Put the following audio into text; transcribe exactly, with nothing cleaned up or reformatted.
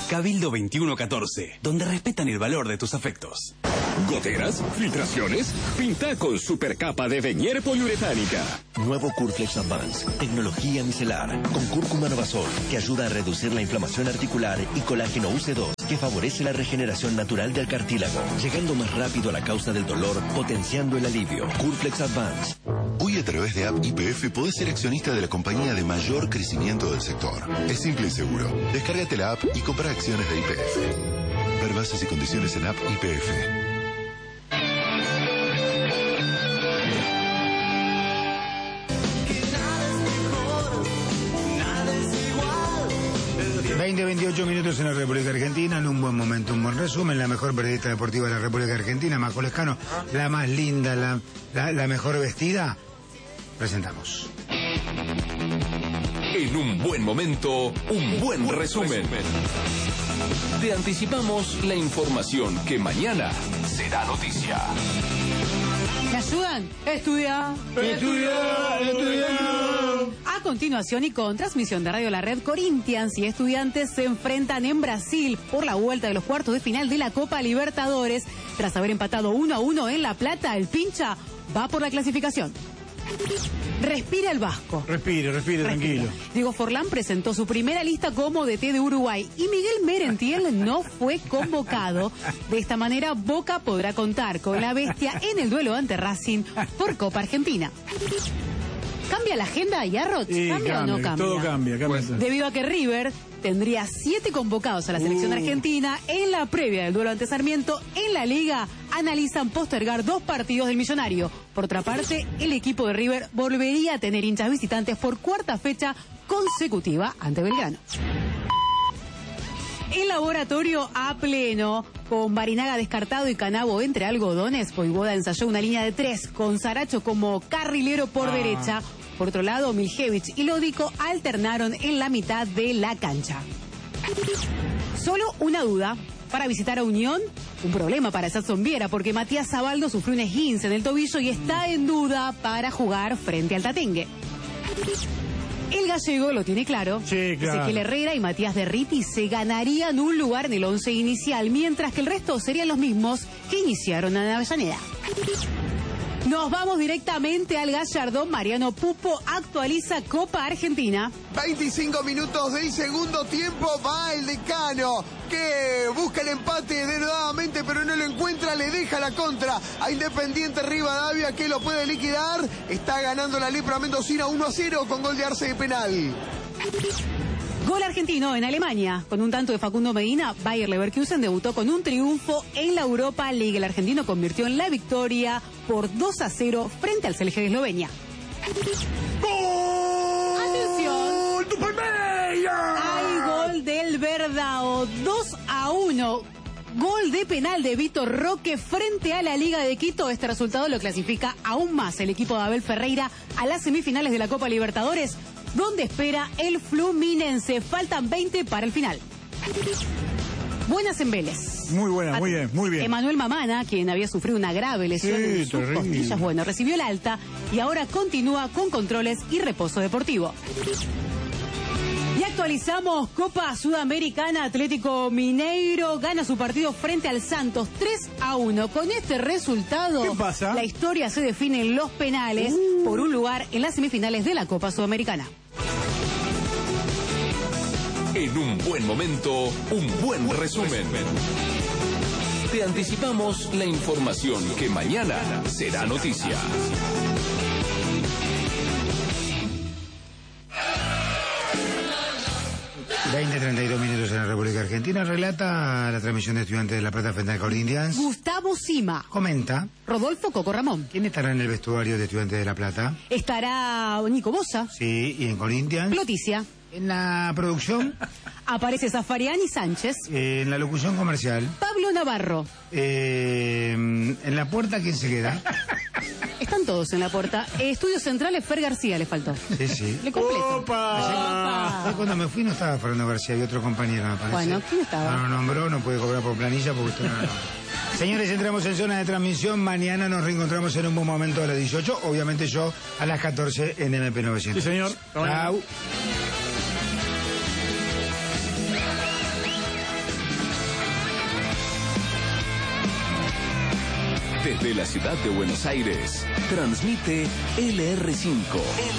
Cabildo veintiuno catorce, donde respetan el valor de tus afectos. ¿Goteras? ¿Filtraciones? Pinta con supercapa de Venier poliuretánica. Nuevo Curflex Advance, tecnología micelar, con cúrcuma novazol, que ayuda a reducir la inflamación articular, y colágeno U C dos, que favorece la regeneración natural del cartílago, llegando más rápido a la causa del dolor, potenciando el alivio. Curflex Advance. Hoy a través de App Y P F podés ser accionista de la compañía de mayor crecimiento del sector. Es simple y seguro. Descárgate la app y compra acciones de Y P F. Ver bases y condiciones en App Y P F. veinte, veintiocho minutos en la República Argentina, en un buen momento, un buen resumen, la mejor periodista deportiva de la República Argentina, Majo Lescano, la más linda, la, la, la mejor vestida. Presentamos. En un buen momento, un buen resumen. Te anticipamos la información que mañana será noticia. ¿Me ayudan? Estudia. Estudia, estudia. A continuación y con transmisión de Radio La Red, Corinthians y Estudiantes se enfrentan en Brasil por la vuelta de los cuartos de final de la Copa Libertadores. Tras haber empatado uno a uno en La Plata, el Pincha va por la clasificación. Respira el Vasco. Respire, respire, tranquilo. Diego Forlán presentó su primera lista como D T de Uruguay y Miguel Merentiel no fue convocado. De esta manera, Boca podrá contar con la bestia en el duelo ante Racing por Copa Argentina. ¿Cambia la agenda, Yarroch? Sí, ¿Cambia, cambia, o no cambia? todo cambia, cambia. Debido a que River tendría siete convocados a la selección Uh. argentina en la previa del duelo ante Sarmiento, en la Liga analizan postergar dos partidos del Millonario. Por otra parte, el equipo de River volvería a tener hinchas visitantes por cuarta fecha consecutiva ante Belgrano. El laboratorio a pleno, con Barinaga descartado y Canabo entre algodones. Voivoda ensayó una línea de tres, con Saracho como carrilero por Ah. derecha. Por otro lado, Miljevich y Lódico alternaron en la mitad de la cancha. Solo una duda. Para visitar a Unión, un problema para Sadson Viera, porque Matías Zabaldo sufrió un esguince en el tobillo y está en duda para jugar frente al Tatengue. El gallego lo tiene claro. Sí, claro. Ezequiel Herrera y Matías Derriti se ganarían un lugar en el once inicial, mientras que el resto serían los mismos que iniciaron en Avellaneda. Nos vamos directamente al Gallardón. Mariano Pupo actualiza Copa Argentina. veinticinco minutos del segundo tiempo, va el Decano, que busca el empate denodadamente, pero no lo encuentra, le deja la contra a Independiente Rivadavia, que lo puede liquidar. Está ganando la Lepra Mendocina uno a cero con gol de Arce de penal. Gol argentino en Alemania. Con un tanto de Facundo Medina, Bayer Leverkusen debutó con un triunfo en la Europa League. El argentino convirtió en la victoria por dos a cero frente al Celje de Eslovenia. ¡Gol! ¡Atención! ¡Tu Palmeiras! Hay gol del Verdao, dos a uno. Gol de penal de Vitor Roque frente a la Liga de Quito. Este resultado lo clasifica aún más el equipo de Abel Ferreira a las semifinales de la Copa Libertadores, donde espera el Fluminense. Faltan veinte para el final. Buenas en Vélez. Muy buena, muy bien, muy bien. Emanuel Mamana, quien había sufrido una grave lesión Sí, en sus terrible. costillas, bueno, recibió el alta y ahora continúa con controles y reposo deportivo. Y actualizamos Copa Sudamericana. Atlético Mineiro gana su partido frente al Santos tres a uno. Con este resultado, ¿Qué pasa? la historia se define en los penales uh. por un lugar en las semifinales de la Copa Sudamericana. En un buen momento, un buen resumen. Te anticipamos la información que mañana será noticia. veinte, treinta y dos minutos en la República Argentina. Relata la transmisión de Estudiantes de La Plata frente a Corinthians. Gustavo Sima. Comenta. Rodolfo Coco Ramón. ¿Quién estará en el vestuario de Estudiantes de La Plata? Estará Nico Bosa. Sí, y en Corinthians. Ploticia. En la producción. Aparece Zafariani Sánchez. Eh, en la locución comercial. Pablo Navarro. Eh, en la puerta, ¿quién se queda? Están todos en la puerta. Eh, Estudios Centrales, Fer García le faltó. Sí, sí. Le completo. ¡Opa! Ayer cuando me fui no estaba Fernando García, había otro compañero, me parece. Bueno, ¿quién estaba? No lo nombró, no puede cobrar por planilla porque usted no lo nombró. Señores, entramos en zona de transmisión. Mañana nos reencontramos en un buen momento a las dieciocho. Obviamente yo a las catorce en M P novecientos. Sí, señor. Chau. Desde la ciudad de Buenos Aires, transmite L R cinco.